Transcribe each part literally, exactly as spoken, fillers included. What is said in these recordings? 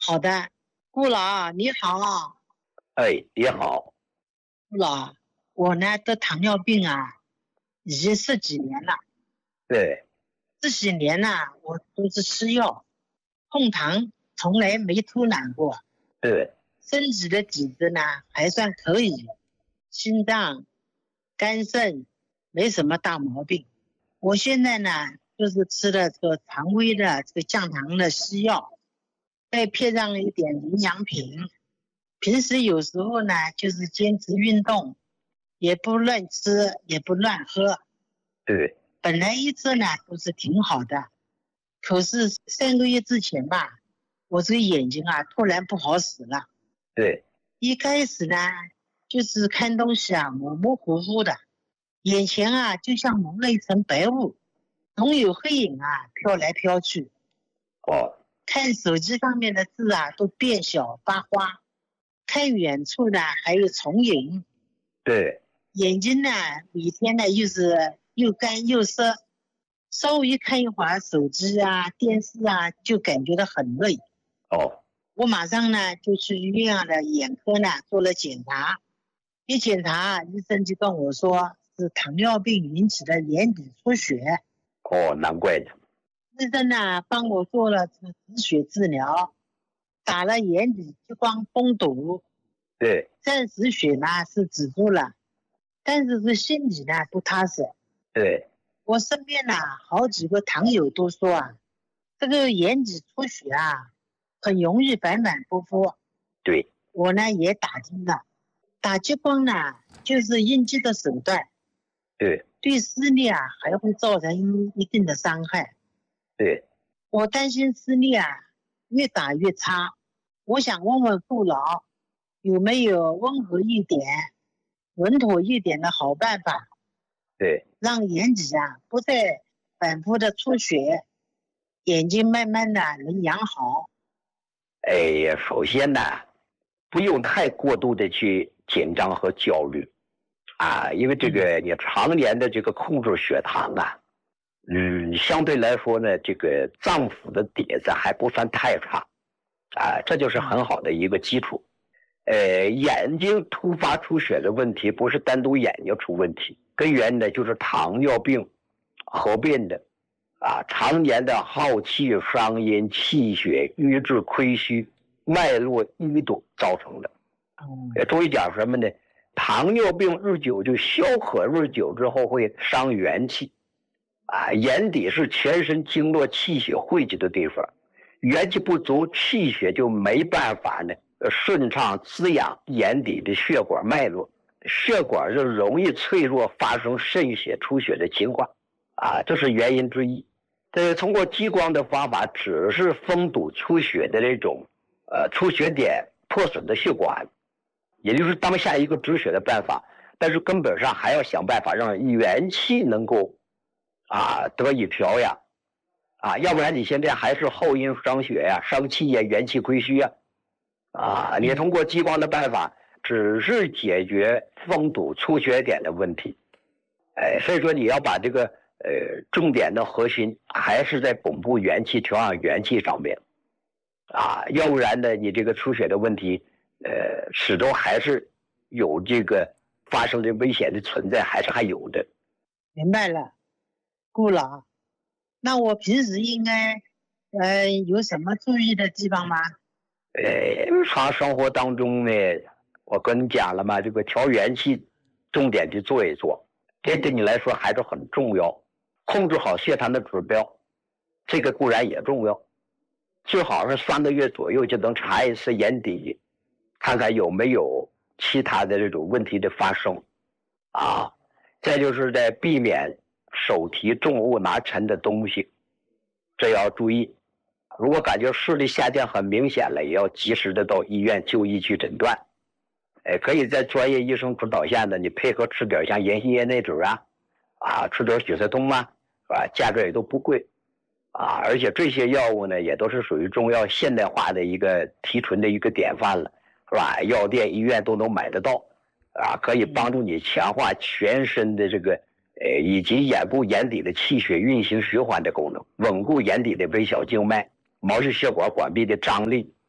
好的，顾老你好。 哎，你好。 顾老，我呢得糖尿病啊，已经十几年了。 对， 这些年呢，我都是吃药，控糖从来没偷懒过。 对， 身体的体质呢还算可以，心脏、肝肾没什么大毛病。我现在呢就是吃了这个常规的这个降糖的西药，再配上一点营养品。平时有时候呢就是坚持运动，也不乱吃也不乱喝。 对， 本来一直呢都是挺好的，可是三个月之前吧，我这个眼睛啊突然不好使了。 对， 一开始呢就是看东西啊模模糊糊的，眼前啊就像蒙了一层白雾，总有黑影啊飘来飘去。 哦， 看手机上面的字啊都变小发花，看远处呢还有重影。 对， 眼睛呢每天呢又是又干又涩，稍微看一会儿手机啊电视啊就感觉到很累。 哦， 我马上呢就去医院的眼科呢做了检查，一检查医生就跟我说是糖尿病引起的眼底出血。 哦，难怪呢。 医生呢帮我做了止血治疗，打了眼底激光封堵， 对， 暂时血呢是止住了，但是是心里呢不踏实。 对， 我身边呢好几个糖友都说啊，这个眼底出血啊很容易反反复复。 对， 我呢也打听了，打激光呢就是应激的手段， 对， 对视力啊还会造成一定的伤害。 对， 我担心视力啊越打越差，我想问问顾老有没有温和一点、稳妥一点的好办法， 对， 让眼底啊不再反复的出血，眼睛慢慢的能养好。 哎，首先呢，不用太过度的去紧张和焦虑啊，因为这个你常年的这个控制血糖啊，嗯，相对来说呢，这个脏腑的底子还不算太差啊，这就是很好的一个基础。呃，眼睛突发出血的问题不是单独眼睛出问题，根源呢就是糖尿病合并的啊，常年的耗气伤阴、气血瘀滞亏虚、脉络淤堵造成的。 嗯， 注意讲什么呢？糖尿病日久就消渴日久之后会伤元气啊，眼底是全身经络气血汇集的地方，元气不足，气血就没办法呢顺畅滋养眼底的血管脉络，血管就容易脆弱，发生渗血出血的情况啊，这是原因之一。这通过激光的方法只是封堵出血的那种呃出血点破损的血管，也就是当下一个止血的办法，但是根本上还要想办法让元气能够啊得以调养啊，要不然你现在还是后阴伤血呀、伤气呀、元气亏虚呀啊，你通过激光的办法只是解决封堵出血点的问题，哎，所以说你要把这个呃重点的核心还是在巩固元气、调养元气上面啊，要不然呢，你这个出血的问题，呃，始终还是有这个发生的危险的存在，还是还有的。 明白了，顾老，那我平时应该呃有什么注意的地方吗？ 呃，日常生活当中呢，我跟你讲了嘛，这个调元气，重点去做一做，这对你来说还是很重要。控制好血糖的指标，这个固然也重要，最好是三个月左右就能查一次眼底，看看有没有其他的这种问题的发生啊。再就是在避免手提重物拿沉的东西，这要注意。如果感觉视力下降很明显了，也要及时的到医院就医去诊断。哎，可以在专业医生指导下呢，你配合吃点像银杏叶内酯啊，啊，吃点血色通啊，是吧？价格也都不贵啊，而且这些药物呢，也都是属于中药现代化的一个提纯的一个典范了，是吧？药店、医院都能买得到啊，可以帮助你强化全身的这个呃以及眼部眼底的气血运行循环的功能，稳固眼底的微小静脉、毛细血管管壁的张力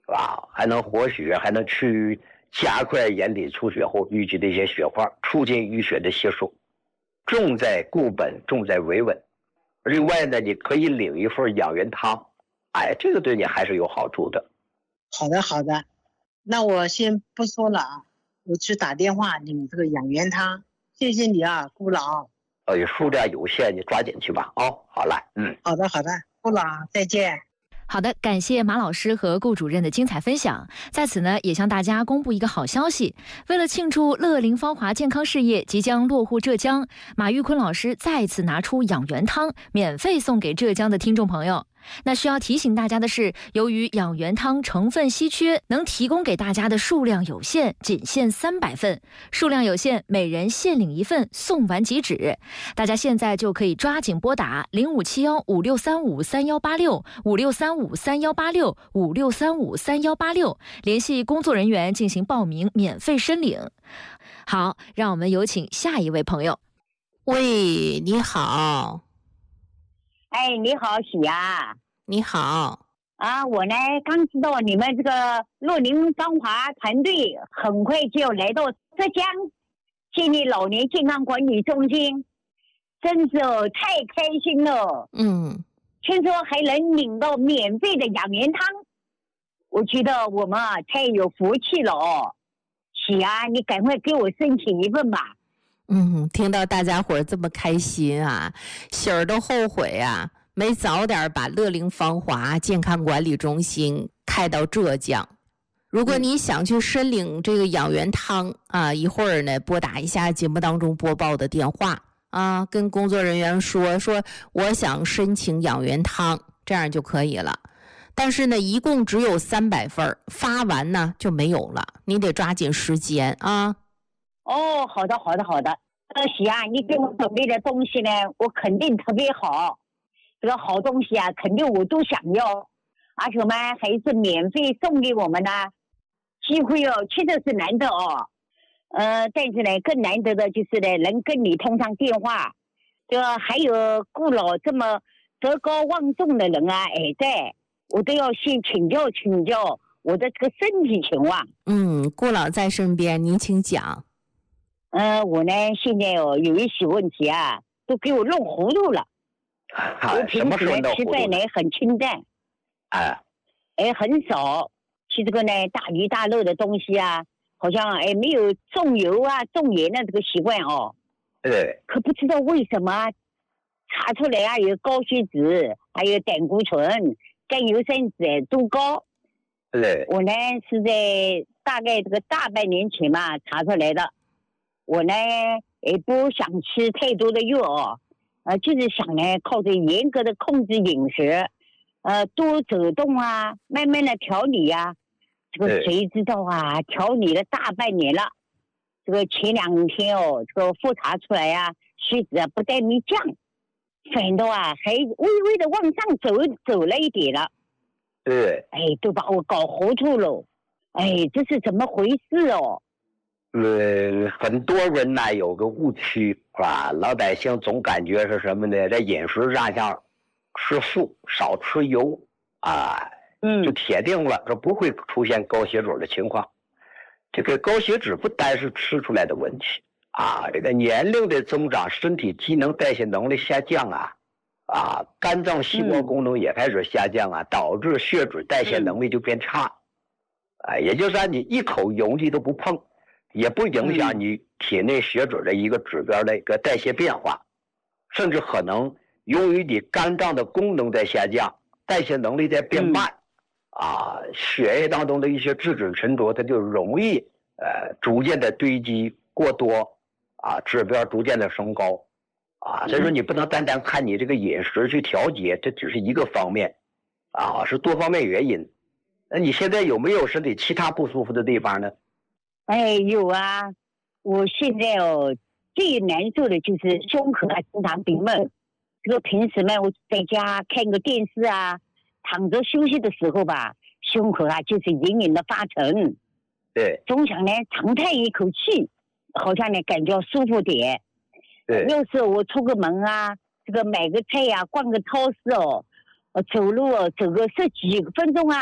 啊，还能活血，还能去加快眼底出血后淤积的一些血块，促进淤血的吸收，重在固本，重在维稳。另外呢，你可以领一份养元汤，哎，这个对你还是有好处的。 好的好的，那我先不说了啊，我去打电话领这个养元汤。谢谢你啊，顾老。 呃，数量有限，你抓紧去吧。哦，好了，嗯， 好的好的，顾老再见。 好的，感谢马老师和顾主任的精彩分享。在此呢，也向大家公布一个好消息，为了庆祝乐龄芳华健康事业即将落户浙江，马玉坤老师再次拿出养元汤，免费送给浙江的听众朋友。那需要提醒大家的是，由于养元汤成分稀缺，能提供给大家的数量有限，仅限三百份，数量有限，每人限领一份，送完即止。大家现在就可以抓紧拨打零五七幺五六三五三幺八六五六三五三幺八六五六三五三幺八六，联系工作人员进行报名，免费申领。好，让我们有请下一位朋友。 喂，你好。 哎，你好，喜呀！ 你好啊，我呢刚知道你们这个乐龄芳华团队很快就要来到浙江建立老年健康管理中心，真是太开心了。 嗯， 听说还能领到免费的养元汤，我觉得我们啊太有福气了哦。喜呀，你赶快给我申请一份吧。 嗯，听到大家伙这么开心啊，喜儿都后悔啊，没早点把乐龄芳华健康管理中心开到浙江。如果你想去申领这个养元汤啊，一会儿呢拨打一下节目当中播报的电话啊，跟工作人员说说我想申请养元汤，这样就可以了。但是呢，一共只有三百份，发完呢就没有了，你得抓紧时间啊。 哦，好的，好的，好的。呃，喜啊，你给我准备的东西呢，我肯定特别好。这个好东西啊，肯定我都想要，而且嘛还是免费送给我们的，机会哦，确实是难得哦。呃，但是呢，更难得的就是呢，能跟你通上电话。这个还有顾老这么德高望重的人啊，哎，在我都要先请教请教我的这个身体情况。 嗯，顾老在身边，您请讲。 呃，我呢现在哦有一些问题啊，都给我弄糊涂了。 啊、 我平时呢吃饭呢很清淡， 啊， 哎很少吃这个呢大鱼大肉的东西啊，好像哎没有重油啊重盐的这个习惯哦。 对。 可不知道为什么查出来啊有高血脂，还有胆固醇、甘油三酯都高。 对。 我呢是在大概这个大半年前嘛查出来的。我呢也不想吃太多的药哦，呃，就是想呢靠着严格的控制饮食，呃，多走动啊，慢慢的调理啊。这个谁知道啊，调理了大半年了，这个前两天哦，这个复查出来呀、啊，血脂啊不但没降，反倒啊还微微的往上走走了一点了。 对。 哎，都把我搞糊涂了。哎，这是怎么回事哦？ 呃，很多人呢有个误区啊，老百姓总感觉是什么呢？在饮食上像吃素、少吃油啊， 嗯， 就铁定了说不会出现高血脂的情况。这个高血脂不单是吃出来的问题啊，这个年龄的增长，身体机能代谢能力下降啊，啊，肝脏细胞功能也开始下降啊，嗯、导致血脂代谢能力就变差。啊，也就是说你一口油腻都不碰。也不影响你体内血脂的一个指标的一个代谢变化，甚至可能由于你肝脏的功能在下降，代谢能力在变慢，嗯、啊，血液当中的一些质子沉着，它就容易呃逐渐的堆积过多，啊，指标逐渐的升高，啊，所以说你不能单单看你这个饮食去调节，这只是一个方面，啊，是多方面原因。那你现在有没有身体其他不舒服的地方呢？ 哎，有啊，我现在哦最难受的就是胸口啊经常病闷。这个平时呢我在家看个电视啊，躺着休息的时候吧，胸口啊就是隐隐的发沉。 对。 总想呢长叹一口气，好像呢感觉舒服点。 对。 要是我出个门啊，这个买个菜啊，逛个超市哦，走路哦走个十几分钟啊，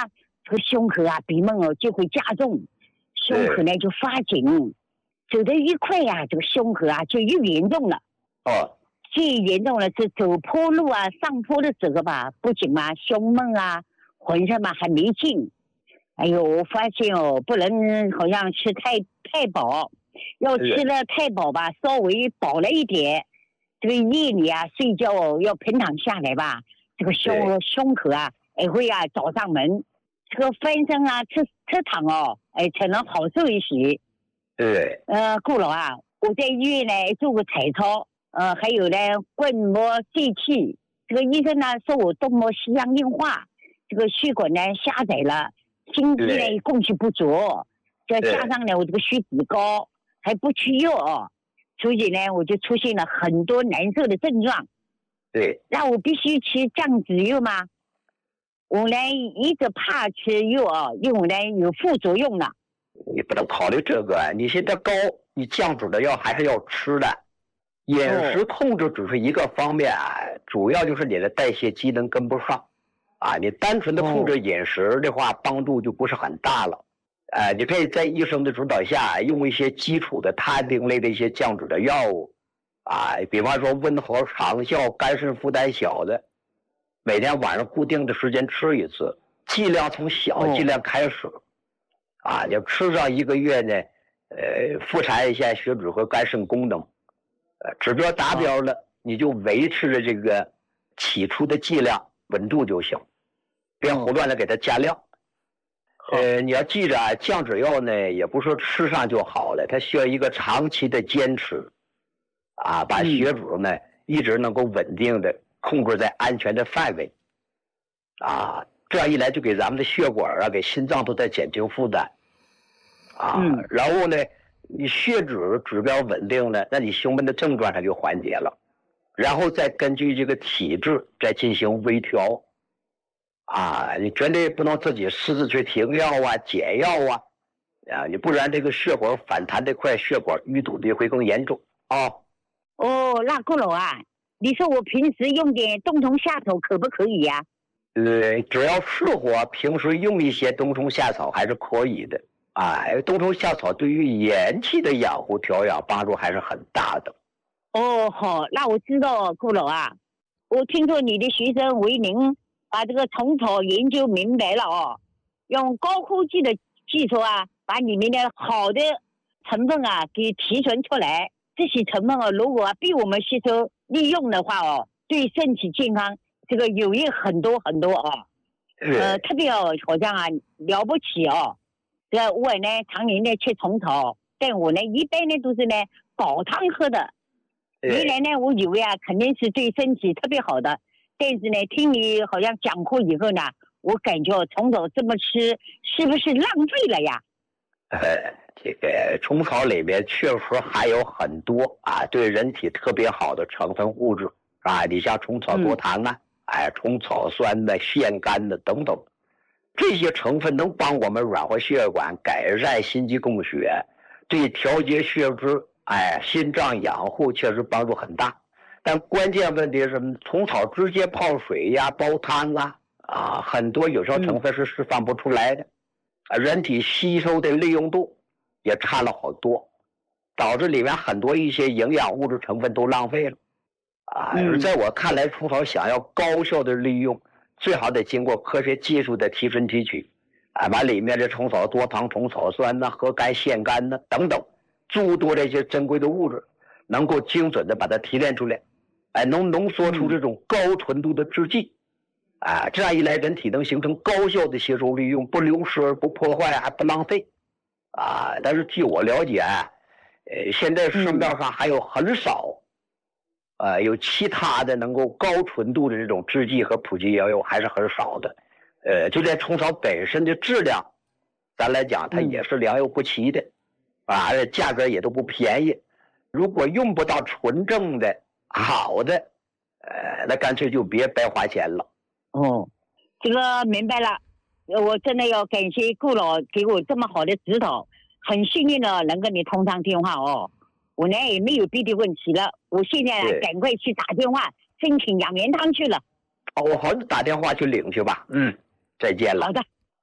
这个胸口啊、鼻闷哦就会加重，胸口呢就发紧，走得越快呀、啊，这个胸口啊就越严重了。 哦， 最严重的是走坡路啊、上坡的时候吧，不仅嘛胸闷啊，浑身嘛还没劲。哎呦，我发现哦，不能好像吃太太饱，要吃了太饱吧，稍微饱了一点。这个夜里啊睡觉哦要平躺下来吧，这个胸胸口啊也会啊找上门。这个翻身啊侧侧躺哦，哎才能好受一些。 对。 呃，顾老啊，我在医院呢做过彩超，呃，还有呢棍膜碎气。这个医生呢说我动脉稀氧硬化，这个血管呢狭窄了，心肌呢供气不足，再加上呢我这个血脂高，还不吃药哦，所以呢我就出现了很多难受的症状。 对。 那我必须吃降脂药吗？我呢一直怕吃药啊，因为呢有副作用了。 你不能考虑这个，你现在高，你降脂的药还是要吃的。饮食控制只是一个方面，主要就是你的代谢机能跟不上啊。你单纯的控制饮食的话，帮助就不是很大了。呃，你可以在医生的指导下，用一些基础的碳定类的一些降脂的药物啊，比方说温和长效、肝肾负担小的，每天晚上固定的时间吃一次，剂量从小剂量开始。啊，你吃上一个月呢，呃，复查一下血脂和肝肾功能，呃，指标达标了，你就维持着这个起初的剂量稳度就行，别胡乱的给它加量。呃，你要记着啊，降脂药呢也不是吃上就好了，它需要一个长期的坚持，啊，把血脂呢一直能够稳定的控制在安全的范围，啊。这样一来就给咱们的血管啊，给心脏都在减轻负担，啊，嗯、然后呢，你血脂指标稳定了，那你胸闷的症状它就缓解了，然后再根据这个体质再进行微调，啊，你绝对不能自己私自去停药啊、减药啊，啊，你不然这个血管反弹的快，血管淤堵的会更严重啊。 哦，那顾老啊，你说我平时用点冬虫夏草可不可以呀、啊？ 呃，只要适合，平时用一些冬虫夏草还是可以的啊。冬虫夏草对于元气的养护调养帮助还是很大的。 哦，好，那我知道，顾老啊，我听说你的学生维宁把这个虫草研究明白了哦，用高科技的技术啊，把里面的好的成分啊给提纯出来。这些成分啊，如果啊被我们吸收利用的话哦，对身体健康。这个有益很多很多啊，呃，特别哦，好像啊了不起哦。这个我呢常年呢吃虫草，但我呢一般呢都是呢煲汤喝的。原来呢我以为啊肯定是对身体特别好的，但是呢听你好像讲过以后呢，我感觉虫草这么吃是不是浪费了呀？ 呃，这个虫草里面确实含有很多啊对人体特别好的成分物质啊，你像虫草多糖啊。嗯哎，虫草酸的、腺苷的等等，这些成分能帮我们软化血管、改善心肌供血，对调节血脂、哎，心脏养护确实帮助很大。但关键问题是什么？虫草直接泡水呀、煲汤啊，啊，很多有效成分是释放不出来的，啊，人体吸收的利用度也差了好多，导致里面很多一些营养物质成分都浪费了。啊，而在我看来，虫草想要高效的利用，最好得经过科学技术的提纯提取，啊，把里面的虫草多糖、虫草酸呐、核苷、腺苷呐等等诸多这些珍贵的物质，能够精准的把它提炼出来，哎，能浓缩出这种高纯度的制剂，啊，这样一来，人体能形成高效的吸收利用，不流失、不破坏，还不浪费，啊，但是据我了解，呃，现在市面上还有很少。呃，有其他的能够高纯度的这种制剂和普及药物还是很少的，呃，就连虫草本身的质量，咱来讲它也是良莠不齐的，啊，而且价格也都不便宜。如果用不到纯正的好的，呃，那干脆就别白花钱了。 哦，这个明白了，我真的要感谢顾老给我这么好的指导，很幸运的能跟你通上电话哦。我呢也没有别的问题了，我现在赶快去打电话申请养元汤去了。 哦，好，你打电话去领去吧。嗯，再见了。 好的，好，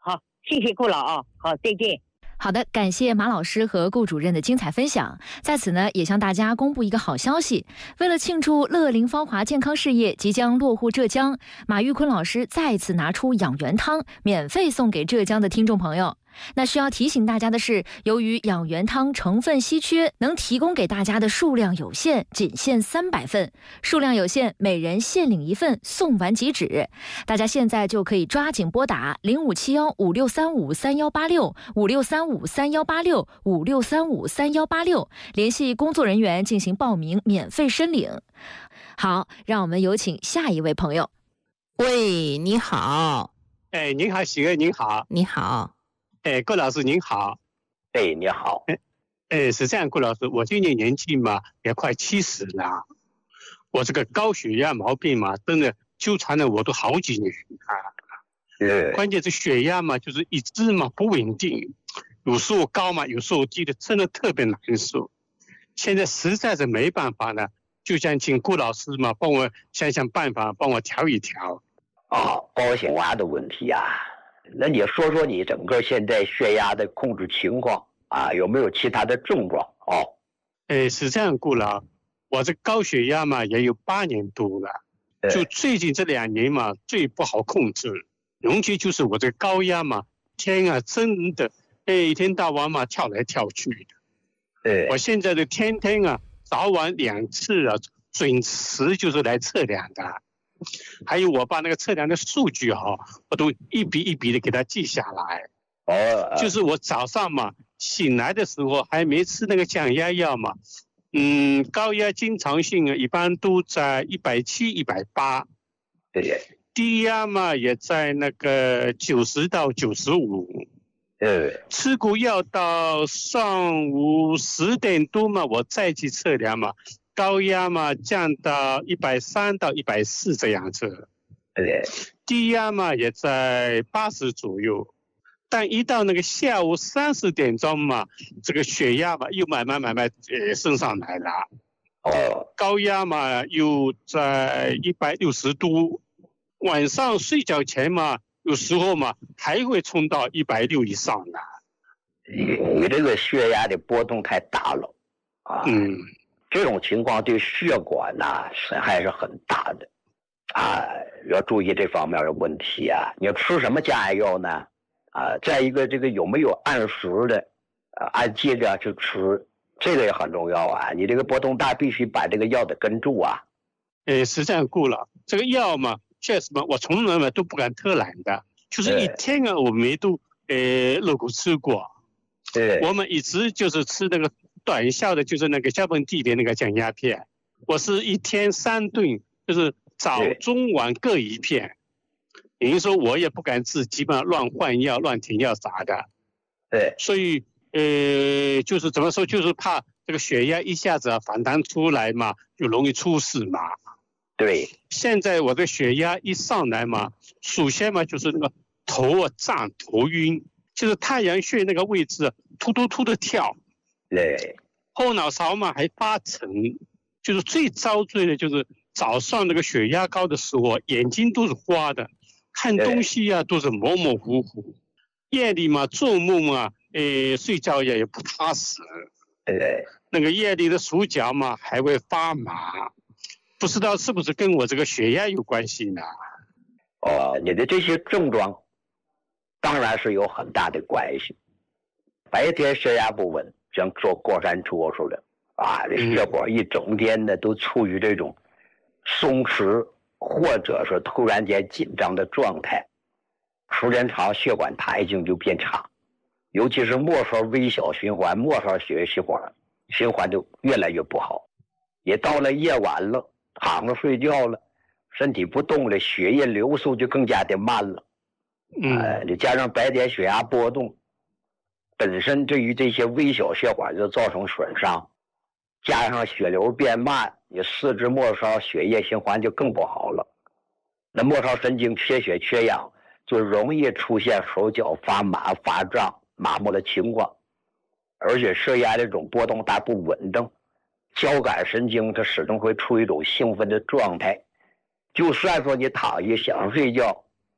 谢谢顾老啊，好，再见。 好的，感谢马老师和顾主任的精彩分享。在此呢，也向大家公布一个好消息，为了庆祝乐龄芳华健康事业即将落户浙江，马玉坤老师再次拿出养元汤，免费送给浙江的听众朋友。那需要提醒大家的是，由于养元汤成分稀缺，能提供给大家的数量有限，仅限三百份，数量有限，每人限领一份，送完即止。大家现在就可以抓紧拨打零五七幺五六三五三幺八六五六三五三幺八六五六三五三幺八六，联系工作人员进行报名，免费申领。好，让我们有请下一位朋友。 喂，你好。 哎，您好，喜儿，您好。 你好。 哎，顾老师您好。 哎，你好。 哎，哎，是这样，顾老师，我今年年纪嘛也快七十了，我这个高血压毛病嘛，真的纠缠了我都好几年啊。 呃， 关键是血压嘛，就是一直嘛不稳定，有时候高嘛，有时候低的，真的特别难受。现在实在是没办法了，就想请顾老师嘛帮我想想办法，帮我调一调。 啊，高血压的问题啊。那你说说你整个现在血压的控制情况啊，有没有其他的症状？哦， 哎，是这样，顾老，我这高血压嘛也有八年多了，就最近这两年嘛最不好控制，尤其就是我这高压嘛，天啊，真的，哎，一天到晚嘛跳来跳去的。 哎， 我现在的天天啊，早晚两次啊，准时就是来测量的。还有我把那个测量的数据哈、哦，我都一笔一笔的给它记下来。 哦， 就是我早上嘛醒来的时候还没吃那个降压药嘛，嗯，高压经常性啊一般都在一百七、一百八， 对， 低压嘛也在那个九十到九十五。 呃， 吃过药到上午十点多嘛，我再去测量嘛。高压嘛降到一百三到一百四这样子， 对， 低压嘛也在八十左右，但一到那个下午三四点钟嘛，这个血压嘛又慢慢慢慢呃升上来了， 哦， 高压嘛又在一百六十多，晚上睡觉前嘛有时候嘛还会冲到一百六以上的。 你你这个血压的波动太大了啊， 嗯。 这种情况对血管呐损害是很大的，啊，要注意这方面的问题啊。你要吃什么降压药呢？啊，再一个这个有没有按时的，啊，按剂量去吃，这个也很重要啊。你这个波动大，必须把这个药得跟住啊。 呃，实战顾了，这个药嘛，确实嘛，我从来嘛都不敢偷懒的，就是一天啊，我没都呃漏过吃过。 对， 我们一直就是吃那个。短效的就是那个硝苯地的那个降压片，我是一天三顿，就是早中晚各一片。等于说我也不敢自己嘛乱换药、乱停药啥的。 对， 所以呃，就是怎么说，就是怕这个血压一下子啊反弹出来嘛，就容易出事嘛。 对， 现在我的血压一上来嘛，首先嘛就是那个头啊胀、头晕，就是太阳穴那个位置突突突的跳。 对， 后脑勺嘛还发沉，就是最遭罪的就是早上那个血压高的时候，眼睛都是花的，看东西啊都是模模糊糊，夜里嘛做梦啊，诶睡觉也也不踏实， 对， 那个夜里的手脚嘛还会发麻，不知道是不是跟我这个血压有关系呢？ 哦，你的这些症状，当然是有很大的关系。白天血压不稳，像坐过山车似的啊，这血管一整天的都处于这种松弛或者是突然间紧张的状态，时间长血管弹性就变差，尤其是末梢微小循环、末梢血液循环循环就越来越不好。也到了夜晚了，躺着睡觉了，身体不动了，血液流速就更加的慢了。 嗯， 呃，你加上白天血压波动。本身对于这些微小血管就造成损伤，加上血流变慢，你四肢末梢血液循环就更不好了。那末梢神经缺血缺氧，就容易出现手脚发麻、发胀、麻木的情况。而且血压这种波动大不稳定，交感神经它始终会处于一种兴奋的状态。就算说你躺下想睡觉，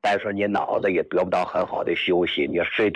但是你脑子也得不到很好的休息，你睡得